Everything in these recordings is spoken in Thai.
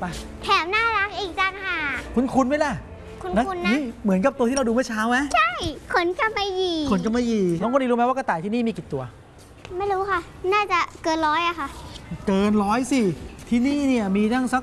ะแถมน่ารักอีกจังค่ะคุ้นไหมล่ะคุ้นนะนี่เหมือนกับตัวที่เราดูเมื่อเช้าไหมใช่ขนกำมะหยี่น้องคนนี้รู้ไหมว่ากระต่ายที่นี่มีกี่ตัวไม่รู้ค่ะน่าจะเกิน100อะค่ะเกิน100สิที่นี่เนี่ยมีตั้งสัก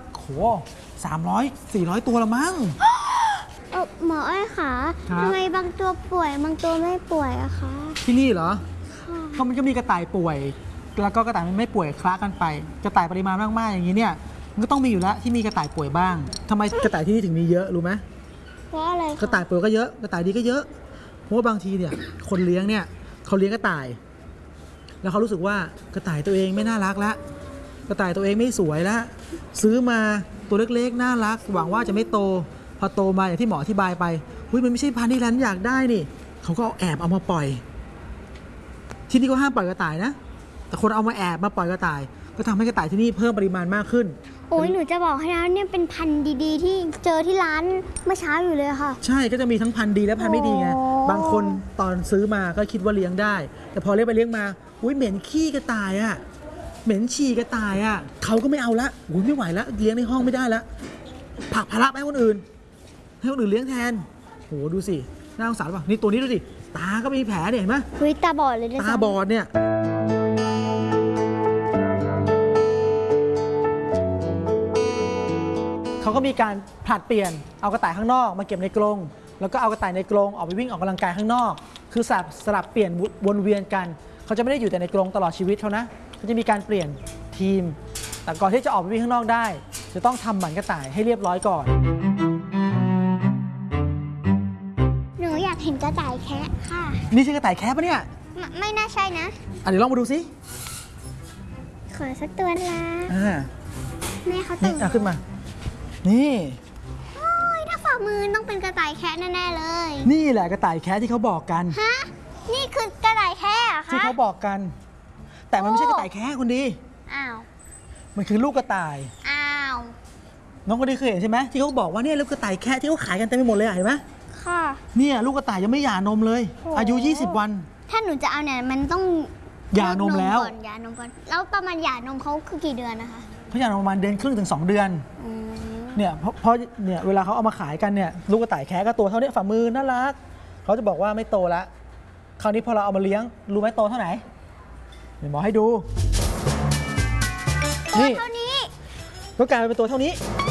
300-400 ตัวละมั้งหมออ้อยค่ะทำไมบางตัวป่วยบางตัวไม่ป่วยอะคะที่นี่เหรอก็มันก็มีกระต่ายป่วยแล้วก็กระต่ายมันไม่ป่วยคละกันไปกระต่ายปริมาณมากๆอย่างนี้เนี่ยมันก็ต้องมีอยู่แล้วที่มีกระต่ายป่วยบ้างทำไมกระต่ายที่นี่ถึงมีเยอะรู้ไหมเพราะอะไรกระต่ายป่วยก็เยอะกระต่ายดีก็เยอะเพราะว่าบางทีเนี่ยคนเลี้ยงเนี่ยเขาเลี้ยงกระต่ายแล้วเขารู้สึกว่ากระต่ายตัวเองไม่น่ารักละกระต่ายตัวเองไม่สวยละซื้อมาตัวเล็กๆน่ารักหวังว่าจะไม่โตพอโตมาอย่างที่หมออธิบายไปมันไม่ใช่พันธุ์ที่ร้านอยากได้นี่เขาก็แอบเอามาปล่อยที่นี่ก็ห้ามปล่อยกระต่ายนะแต่คนเอามาแอบมาปล่อยกระต่ายก็ทำให้กระต่ายที่นี่เพิ่มปริมาณมากขึ้นโอ้ยหนูจะบอกให้นะเนี่ยเป็นพันธุ์ดีๆที่เจอที่ร้านเมื่อเช้าอยู่เลยค่ะใช่ก็จะมีทั้งพันธุ์ดีและพันธุ์ไม่ดีไงบางคนตอนซื้อมาก็คิดว่าเลี้ยงได้แต่พอเลี้ยงไปเลี้ยงมาเหม็นขี้กระต่ายอะเหม็นฉี่กระต่ายอะเขาก็ไม่เอาละไม่ไหวละเลี้ยงในห้องไม่ได้ละผลักภาระไปให้คนอื่นเลี้ยงแทนโหดูสิน่าสงสารป่ะนี่ตัวนี้ดูดิตาก็มีแผลเนี่ยเห็นไหมตาบอดเลยตาบอดเนี่ยเขาก็มีการผลัดเปลี่ยนเอากระต่ายข้างนอกมาเก็บในกรงแล้วก็เอากระต่ายในกรงออกไปวิ่งออกกำลังกายข้างนอกคือสลับเปลี่ยนวนเวียนกันเขาจะไม่ได้อยู่แต่ในกรงตลอดชีวิตเขานะเขาจะมีการเปลี่ยนทีมแต่ก่อนที่จะออกไปวิ่งข้างนอกได้จะต้องทำหมันกระต่ายให้เรียบร้อยก่อนหนูอยากเห็นกระต่ายแคะค่ะนี่ใช่กระต่ายแคะปะเนี่ยไม่น่าใช่นะเดี๋ยวลองมาดูสิขอสักตัวละแม่เขาตื่นขึ้นมานี่ถ้าฝ่ามือต้องเป็นกระต่ายแคะแน่ๆเลยนี่แหละกระต่ายแคะที่เขาบอกกันฮะนี่คือกระต่ายแคะเหรอคะที่เขาบอกกันแต่มันไม่ใช่กระต่ายแคะคนดีอ้าวมันคือลูกกระต่ายอ้าวน้องคนดีเคยเห็นใช่ไหมที่เขาบอกว่าเนี่ยลูกกระต่ายแคะที่เขาขายกันเต็มไปหมดเลยเห็นไหมค่ะเนี่ยลูกกระต่ายยังไม่หย่านมเลยอายุ20 วันถ้าหนูจะเอาเนี่ยมันต้องหย่านมแล้วหย่านมก่อนแล้วประมาณหย่านมเขาคือกี่เดือนนะคะเขาหย่านมประมาณ1.5 เดือนถึง2 เดือนเนี่ยเพราะเนี่ยเวลาเขาเอามาขายกันเนี่ยลูกกระต่ายแคะก็ตัวเท่านี้ฝ่ามือน่ารักเขาจะบอกว่าไม่โตละคราวนี้พอเราเอามาเลี้ยงรู้ไหมโตเท่าไหร่เดี๋ยวหมอให้ดูตัวเท่านี้ก็กลายเป็นตัวเท่านี้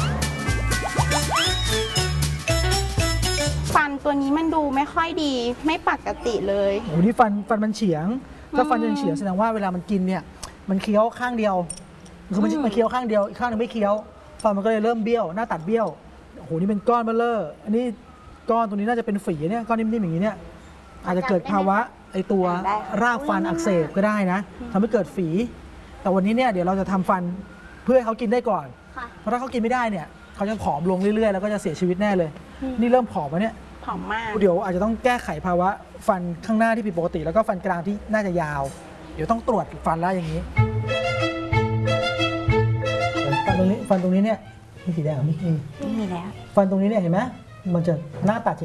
ฟันตัวนี้มันดูไม่ค่อยดีไม่ปกติเลยโอ้นี่ฟันมันเฉียงถ้าฟันยังเฉียงแสดงว่าเวลามันกินเนี่ยมันเคี้ยวข้างเดียวคือมันเคี้ยวข้างเดียวอีกข้างนึงไม่เคี้ยวฟันมันก็เลยเริ่มเบี้ยวหน้าตัดเบี้ยวโอ้โหนี่เป็นก้อนเบ้อเร่ออันนี้ก้อนตัวนี้น่าจะเป็นฝีเนี่ยก้อนนิ่มๆอย่างนี้เนี่ยอาจจะเกิดภาวะไอตัวรากฟันอักเสบก็ได้นะทำให้เกิดฝีแต่วันนี้เนี่ยเดี๋ยวเราจะทำฟันเพื่อให้เขากินได้ก่อนเพราะถ้าเขากินไม่ได้เนี่ยเขาจะผอมลงเรื่อยๆแล้วก็จะเสียชีวิตแน่เลยนี่เริ่มผอมแล้วเนี่ยผอมมากเดี๋ยวอาจจะต้องแก้ไขภาวะฟันข้างหน้าที่ผิดปกติแล้วก็ฟันกลางที่น่าจะยาวเดี๋ยวต้องตรวจฟันแล้วอย่างนี้ฟันตรงนี้เนี่ยมีสีแดงไม่มีแล้วฟันตรงนี้เนี่ยเห็นไหมมันจะหน้าตัด